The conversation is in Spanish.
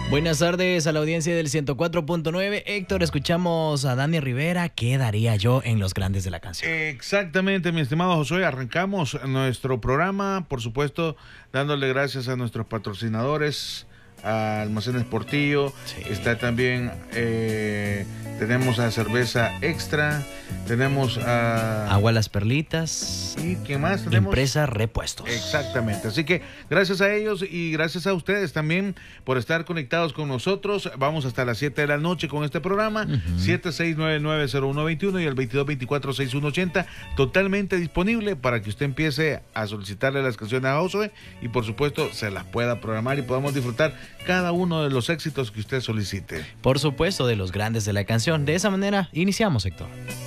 Buenas tardes a la audiencia del 104.9. Héctor, escuchamos a Dani Rivera. ¿Qué daría yo en los grandes de la canción? Exactamente, mi estimado Josué. Arrancamos nuestro programa, por supuesto, dándole gracias a nuestros patrocinadores, a Almacenes Portillo. Sí. Está también, tenemos a Cerveza Extra, tenemos a... Agua Las Perlitas. ¿Y qué más tenemos? Empresa Repuestos. Exactamente, así que gracias a ellos y gracias a ustedes también por estar conectados con nosotros. Vamos hasta las 7 de la noche con este programa, 76990121 y el 22246180, totalmente disponible para que usted empiece a solicitarle las canciones a Josué y por supuesto se las pueda programar y podamos disfrutar cada uno de los éxitos que usted solicite. Por supuesto, de los grandes de la canción. De esa manera, iniciamos, Héctor.